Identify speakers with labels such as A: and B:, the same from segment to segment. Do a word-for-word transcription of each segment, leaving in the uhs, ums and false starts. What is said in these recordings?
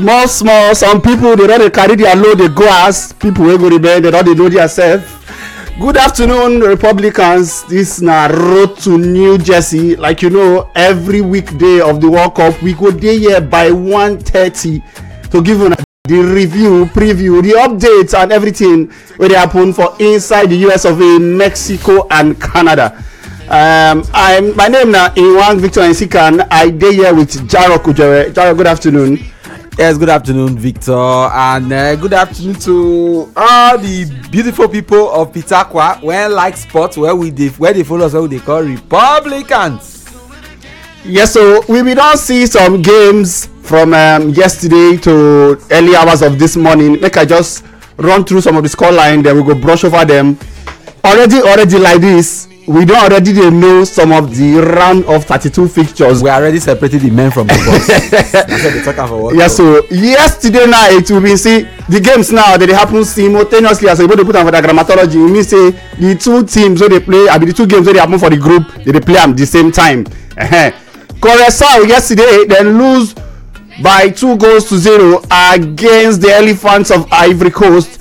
A: Small, small, some people they don't carry their load, they go as people will go to bed, they don't know themselves. Good afternoon, Republicans. This na road to New Jersey. Like you know, every weekday of the World Cup, we go there here by one thirty to give you the review, preview, the updates, and everything where they happen for inside the U S of A, Mexico, and Canada. Um, I'm my name now Iwan Victor Nsikan. I dey here with Jarok Ujere. Jarok, good afternoon.
B: Yes, good afternoon, Victor, and uh, good afternoon to all the beautiful people of Pitaqua, where like sports, where we dey, where they follow us, where they call Republicans.
A: Yes, so we will not see some games from um, yesterday to early hours of this morning. Make I just run through some of the scoreline, then we go brush over them. Already, already like this. We don't already know some of the round of thirty-two fixtures.
B: We already separated the men from the boys. That's what they talk about.
A: Yeah, so yesterday night we will see the games now that they happen simultaneously. As so they put on for the grammatology, it means say the two teams where they play, I mean the two games where they happen for the group, they, they play at the same time. Uh-huh. Curacao yesterday then lose by two goals to zero against the Elephants of Ivory Coast.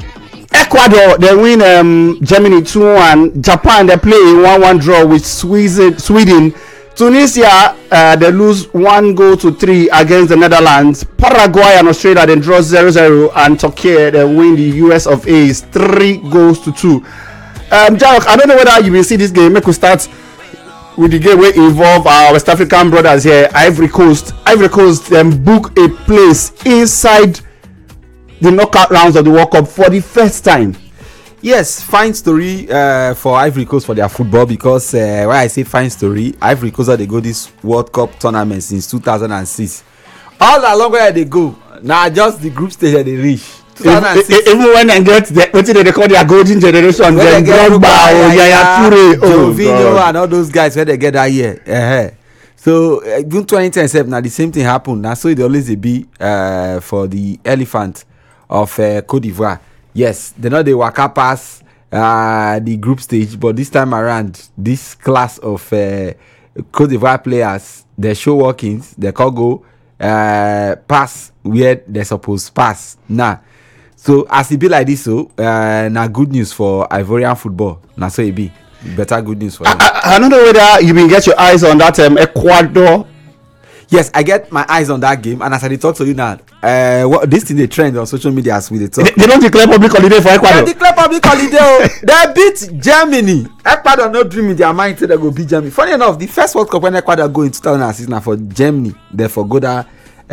A: Ecuador they win um, Germany two one. Japan they play a one one draw with Sweden. Tunisia uh, they lose one goal to three against the Netherlands. Paraguay and Australia then draw zero zero, and Turkey they win the U S of A's three goals to two. Um, Jarok, I don't know whether you will see this game. Make we start with the game where involve our West African brothers here, Ivory Coast. Ivory Coast then book a place inside the knockout rounds of the World Cup for the first time.
B: Yes, fine story uh, for Ivory Coast for their football, because uh, when I say fine story, Ivory Coast they go this World Cup tournament since two thousand six. All along where they go, now just the group stage that they reach.
A: If, even when they get the, what they call their golden generation, then Drogba, Yaya Toure,
B: Jovinho, and all those guys where they get that year. Uh-huh. So uh, in twenty ten, now the same thing happened. Now so it always be uh, for the Elephant of uh, Cote d'Ivoire. Yes, they know they waka pass uh, the group stage, but this time around, this class of uh, Cote d'Ivoire players, they show workings, they can go uh, pass where they're supposed to pass. Now, so as it be like this, so uh, now good news for Ivorian football. Now so it be better good news for them.
A: I, I, I don't know whether you been get your eyes on that um, Ecuador.
B: Yes, I get my eyes on that game, and as I talk to you now, uh, what this thing they trend on social media as we they talk.
A: They, they don't declare public holiday for Ecuador.
B: They declare public holiday. They beat Germany. Ecuador no dream in their mind say they go beat Germany. Funny enough, the first World Cup when Ecuador go in two thousand six now for Germany, they for go that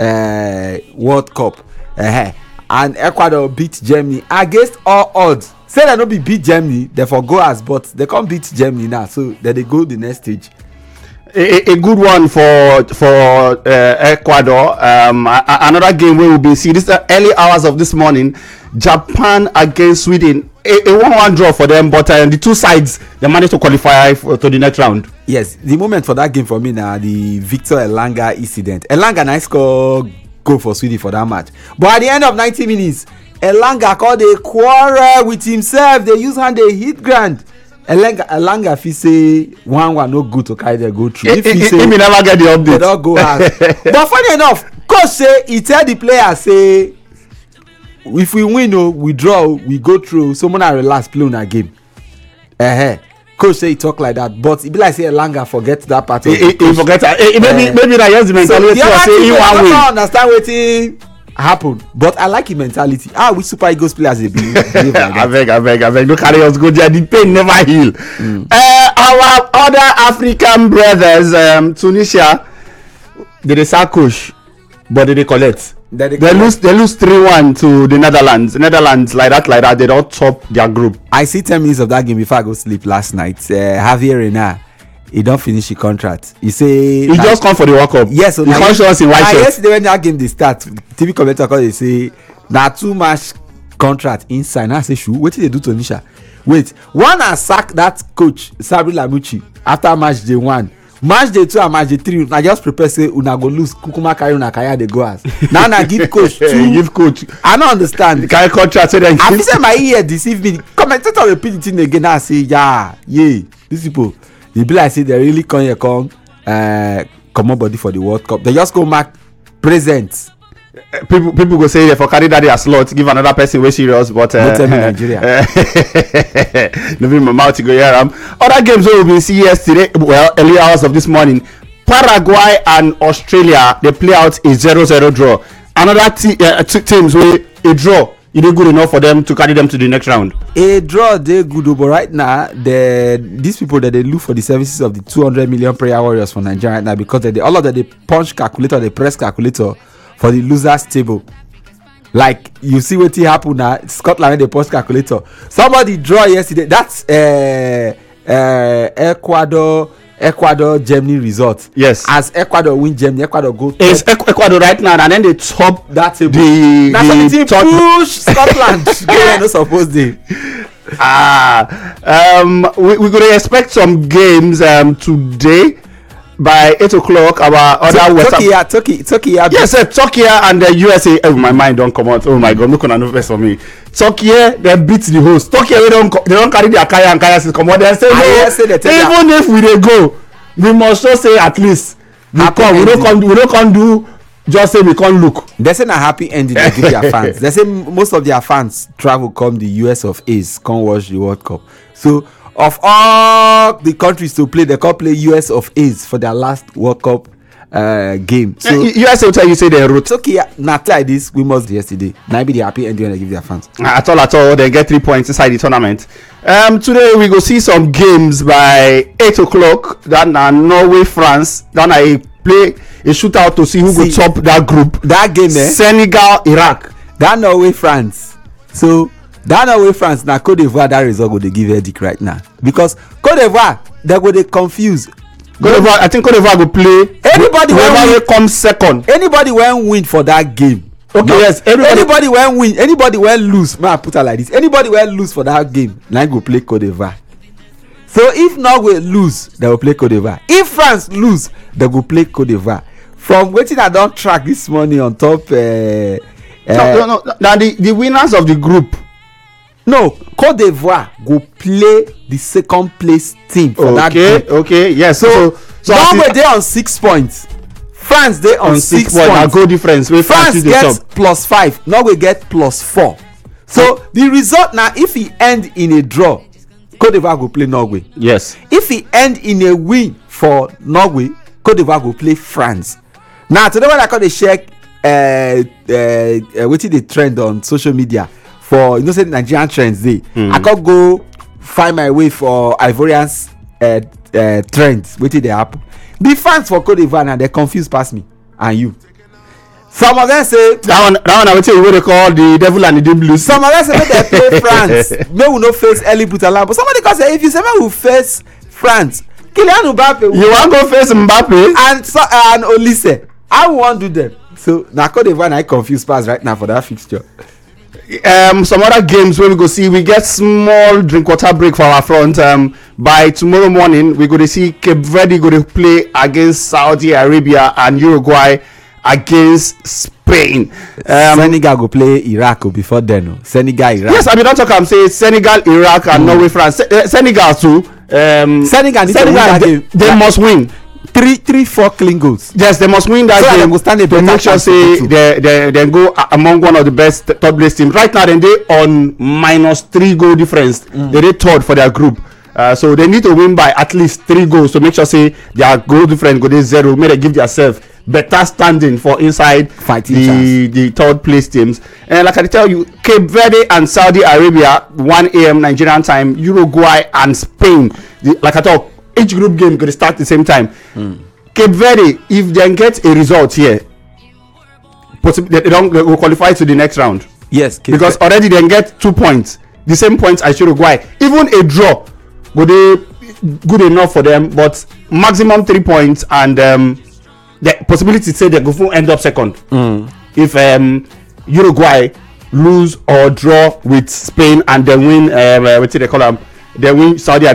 B: uh, World Cup, uh-huh. And Ecuador beat Germany against all odds. Say they no be beat Germany, they for go as, but they can't beat Germany now, so then they go the next stage.
A: A, a good one for for uh, Ecuador. Um, a, another game we will be see this uh, early hours of this morning. Japan against Sweden. A, a one one draw for them, but uh, the two sides they managed to qualify for, to the next round.
B: Yes, the moment for that game for me now the Victor Elanga incident. Elanga nice score goal for Sweden for that match, but at the end of ninety minutes, Elanga called a quarrel with himself. They use hand they hit ground. Elanga, Elanga fit say one one no good to carry them go through.
A: If he say he never get the update,
B: they don't go out. But funny enough, coach say he tell the player say if we win or we draw, we go through. Someone I relax play on a game. Uh-huh. Coach say he talk like that, but it be like say Elanga forget that part.
A: He, he, he forget that. Hey, maybe uh, maybe that yes the mentality.
B: So the other
A: say he
B: one
A: win.
B: Understand wetin happen, but I like his mentality. Ah, we Super Eagles players they believe, believe like
A: I beg, I beg, I beg. No carry us go there. The pain never heal. Mm. Uh, our other African brothers, um, Tunisia, they dey sack coach, but they dey collect. They, they, they lose. They lose three one to the Netherlands. Netherlands like that, like that. They don't top their group.
B: I see ten minutes of that game before I go sleep last night. Uh, Javier Reina, he don't finish the contract. He say
A: he just come for the World Cup.
B: Yes, so
A: he come show us in white shirt.
B: Yesterday when that game they start, T V commentator call they say na too much contract inside. Now I say shoo, what did they do to Tunisia? Wait, one has sacked that coach Sabri Lamouchi after match day one. Match day two and match day three, na just prepare say una go lose. Kukuma carry una carry the go as. Now na give coach two.
A: Give coach.
B: I don't understand.
A: Carry contract. So then
B: I feel say my ear deceive me. Commentator repeat the thing again. I say yeah, yeah. These people, they be like say they really come here come uh, come on body for the World Cup. They just go mark presents
A: people people go say for carry that as slot give another person wey serious but uh,
B: no tell me Nigeria.
A: no be my mouth to go hear am. Other games wey we been see yesterday, well, early hours of this morning, Paraguay and Australia dey play out a zero zero draw. Another t- uh, two teams wey a draw e dey good enough for them to carry them to the next round.
B: A draw dey good o, but right now the these people that dey look for the services of the two hundred million prayer warriors for Nigeria right now because they all of them dey punch calculator, dey press calculator for the losers table. Like you see wetin happen now, Scotland dey punch calculator. Somebody draw yesterday. That's uh, uh, Ecuador. Ecuador Germany result.
A: Yes.
B: As Ecuador win Germany, Ecuador go.
A: It's Ecuador right now, and then they top
B: that table.
A: The
B: That's
A: the
B: the team
A: top
B: push Scotland. They no suppose dey.
A: Ah, um, we we gonna expect some games um today by eight o'clock. Our other West
B: Turkey, yeah, Turkey, Turkey. Yeah,
A: yes, uh, Turkey and the U S A. Oh, my mind don't come out. Oh my God, no gonna no best for me. Turkey, they beat the host. Turkey, they don't they don't carry their kaya and kaya since come out. They say no. Say they even if we dey go, we must just say at least we come. We don't come. We don't come do. Just say we can't look.
B: They say a happy ending they give their fans. They say most of their fans travel come the U S of A's, come watch the World Cup. So of all the countries to play, they come play U S of A's for their last World Cup uh, game. So
A: uh, U S A will tell you say they wrote.
B: Okay, not like this. We must yesterday. Now be the happy ending they give their fans.
A: At all, at all, they get three points inside the tournament. Um, today we go see some games by eight o'clock. Then uh, Norway, France. Then I play a shootout to see who see, go top that group.
B: That game, eh?
A: Senegal, Iraq.
B: That Norway, France. So that Norway, France. Now Cote d'Ivoire, that result go they give verdict right now because Cote d'Ivoire they go they confuse.
A: Cote d'Ivoire, I think Cote d'Ivoire go play.
B: Anybody
A: will come second.
B: Anybody will win for that game.
A: Okay, no, yes.
B: Everybody, anybody will win. Anybody will lose. May I put it like this? Anybody will lose for that game. Now go play Cote d'Ivoire. So if Norway lose, they will play Cote d'Ivoire. If France lose, they go play Cote d'Ivoire. From waiting I don't track this morning on top. Uh, uh,
A: no, no, no. Now the, the winners of the group.
B: No, Cote d'Ivoire go play the second place team for
A: okay,
B: that group.
A: Okay, okay, yes.
B: So,
A: so, so
B: Norway they on six points. France they on, on six, six points.
A: points. Goal difference.
B: France, France gets plus five. Norway get plus four. So the result now, if he end in a draw, Cote d'Ivoire go play Norway.
A: Yes.
B: If he end in a win for Norway, Cote d'Ivoire go play France. Now today when I call the check, uh, uh, uh, what is the trend on social media for you know say Nigerian trends dey. Mm. I can go find my way for Ivorians uh, uh, trends. What did they happen? The fans for Cote d'Ivoire now they confuse past me and you. Some of them say
A: that one. That one I will tell you what they call the devil and the deep blue.
B: Some of them say they play France. May we no face Eli Butalam. But somebody can say if you say may we face France, Kylian Mbappe.
A: You want go face Mbappe
B: and so uh, and Olise. I won't do them. So now Cote d'Ivoire I confuse pass right now for that fixture.
A: Um, some other games where we go see we get small drink water break for our front. Um, by tomorrow morning we go to see Cape Verde go to play against Saudi Arabia and Uruguay against Spain.
B: Um, Senegal go play Iraq before then. Senegal, Iraq.
A: Yes, I mean don't talk. I'm saying Senegal, Iraq, and mm. Norway, France. Se- uh, Senegal too. Um,
B: Senegal,
A: Senegal they, they yeah. must win.
B: Three, three, four clean goals.
A: Yes, they must win that so game. Go stand to make sure say they they they go among one of the best top place teams. Right now, then they on minus three goal difference. Mm. They they third for their group. Uh, so they need to win by at least three goals to make sure say their goal difference go to zero. May they give themselves better standing for inside
B: fighting
A: the
B: chance.
A: the third place teams. And like I tell you, Cape Verde and Saudi Arabia one a.m. Nigerian time, Uruguay and Spain. The, like I talk, each group game going to start at the same time. Mm. Cape Verde, if they get a result here, possibly they don't they will qualify to the next round.
B: Yes, Cape
A: because Verde. Already they get two points, the same points as Uruguay. Even a draw, would they good enough for them? But maximum three points and. Um, the possibility to say they go end up second
B: mm.
A: if um, Uruguay lose or draw with Spain and then win. Um, uh, what do they call them? They win Saudi Arabia.